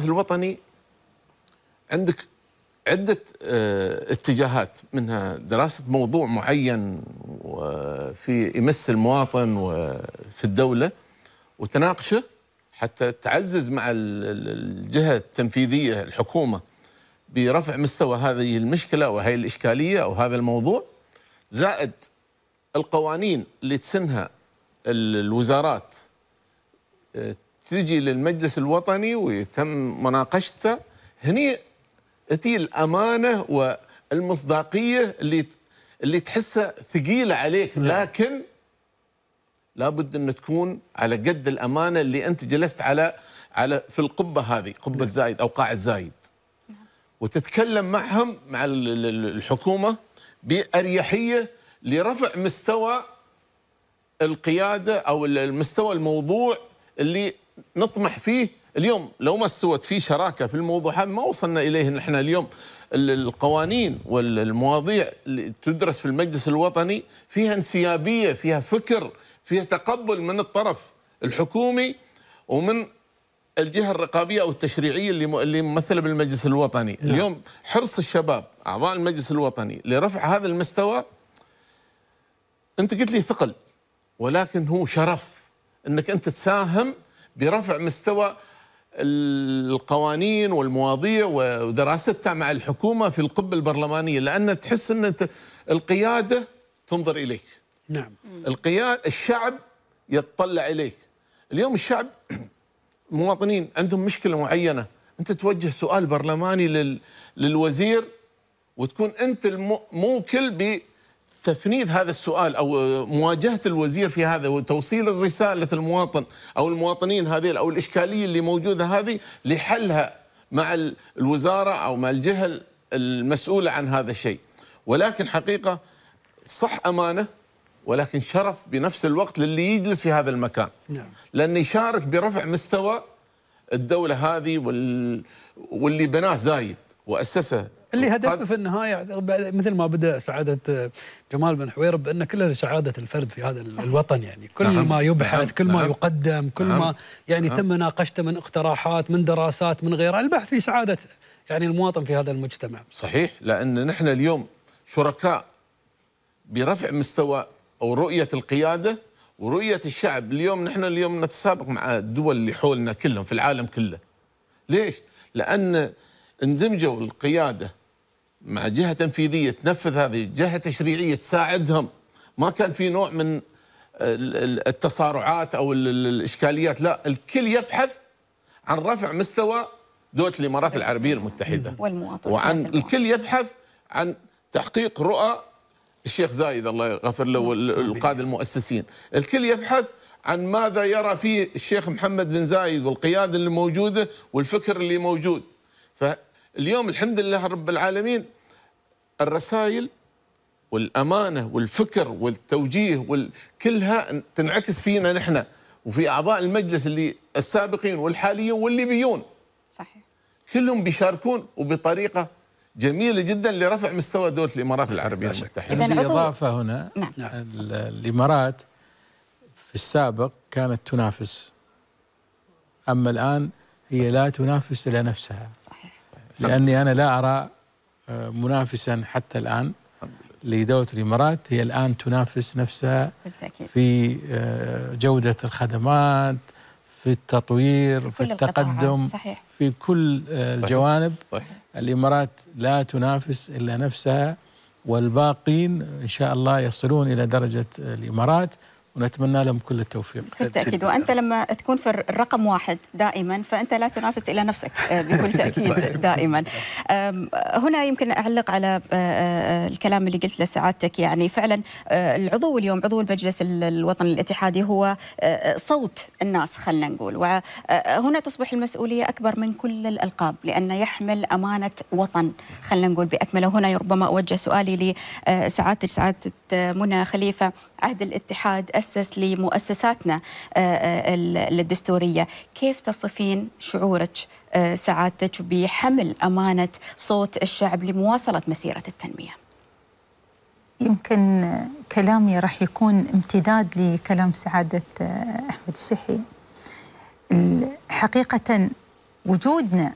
الوطني عندك عدة اتجاهات، منها دراسة موضوع معين وفي يمس المواطن وفي الدولة وتناقشه حتى تعزز مع الجهة التنفيذية الحكومة برفع مستوى هذه المشكلة وهي الإشكالية أو هذا الموضوع، زائد القوانين اللي تسنها الوزارات تجي للمجلس الوطني ويتم مناقشتها. هني تجي الأمانة والمصداقية اللي تحسها ثقيلة عليك، لكن لابد أن تكون على قد الأمانة اللي أنت جلست على في القبة هذه، قبة زايد أو قاعة زايد، وتتكلم معهم مع الحكومة بأريحية لرفع مستوى القيادة أو المستوى الموضوع اللي نطمح فيه. اليوم لو ما استوت فيه شراكة في الموضوع هذا ما وصلنا إليه. نحن اليوم القوانين والمواضيع اللي تدرس في المجلس الوطني فيها انسيابية، فيها فكر، فيها تقبل من الطرف الحكومي ومن الجهة الرقابية أو التشريعية اللي ممثلة بالمجلس الوطني. اليوم حرص الشباب أعضاء المجلس الوطني لرفع هذا المستوى، أنت قلت لي ثقل، ولكن هو شرف أنك أنت تساهم برفع مستوى القوانين والمواضيع ودراستها مع الحكومة في القبة البرلمانية، لأن تحس أن القيادة تنظر إليك. نعم. الشعب يتطلع إليك. اليوم الشعب المواطنين عندهم مشكلة معينة، أنت توجه سؤال برلماني للوزير وتكون أنت الموكل بتفنيد هذا السؤال أو مواجهة الوزير في هذا وتوصيل الرسالة المواطن أو المواطنين هذه أو الإشكالية اللي موجودة هذه لحلها مع الوزارة أو مع الجهة المسؤولة عن هذا الشيء. ولكن حقيقة صح أمانة، ولكن شرف بنفس الوقت للي يجلس في هذا المكان. نعم. لأنه يشارك برفع مستوى الدولة هذه واللي بناه زايد وأسسه، اللي هدفه في النهاية مثل ما بدأ سعادة جمال بن حويرب بأن كل سعادة الفرد في هذا الوطن، يعني كل ما يبحث، كل ما يقدم، كل ما يعني تم مناقشته من اقتراحات، من دراسات، من غيرها، البحث في سعادة يعني المواطن في هذا المجتمع. صحيح، لأن نحن اليوم شركاء برفع مستوى أو رؤية القيادة ورؤية الشعب. نحن اليوم نتسابق مع الدول اللي حولنا كلهم في العالم كله. ليش؟ لأن اندمجوا القيادة مع جهة تنفيذية تنفذ هذه، جهة تشريعية تساعدهم، ما كان في نوع من التصارعات أو الإشكاليات، لا، الكل يبحث عن رفع مستوى دولة الإمارات العربية المتحدة والمواطن، وعن الكل يبحث عن تحقيق رؤى الشيخ زايد الله يغفر له والقادة المؤسسين. الكل يبحث عن ماذا يرى فيه الشيخ محمد بن زايد والقيادة اللي موجودة والفكر اللي موجود. فاليوم الحمد لله رب العالمين الرسائل والأمانة والفكر والتوجيه كلها تنعكس فينا نحن وفي أعضاء المجلس اللي السابقين والحاليين واللي بيون. صحيح. كلهم بيشاركون وبطريقة جميلة جدا لرفع مستوى دولة الإمارات العربية المتحدة. بالإضافة هنا نعم. الإمارات في السابق كانت تنافس، أما الآن هي لا تنافس إلى نفسها. صحيح. لأني أنا لا أرى منافسا حتى الآن لدولة الإمارات. هي الآن تنافس نفسها بالتأكيد في جودة الخدمات، في التطوير، في التقدم. صحيح. في كل الجوانب. صحيح. الإمارات لا تنافس إلا نفسها، والباقين إن شاء الله يصلون إلى درجة الإمارات، ونتمنى لهم كل التوفيق. بالتأكيد. وأنت لما تكون في الرقم واحد دائما فأنت لا تنافس إلا نفسك بكل تأكيد دائما. هنا يمكن أعلق على الكلام اللي قلت لسعادتك. يعني فعلا العضو اليوم عضو المجلس الوطني الاتحادي هو صوت الناس خلنا نقول، وهنا تصبح المسؤولية أكبر من كل الألقاب لأنه يحمل أمانة وطن خلنا نقول بأكمله. هنا ربما أوجه سؤالي لسعادتك سعادة منى خليفة. عهد الاتحاد أسس لمؤسساتنا الدستورية، كيف تصفين شعورك سعادتك بحمل أمانة صوت الشعب لمواصلة مسيرة التنمية؟ يمكن كلامي راح يكون امتداد لكلام سعادة أحمد الشحي. حقيقة وجودنا